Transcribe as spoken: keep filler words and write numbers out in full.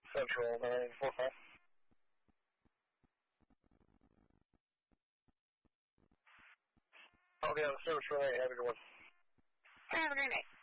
Central nine four five. I'll be on the service relay. Have a good one. Have a great night.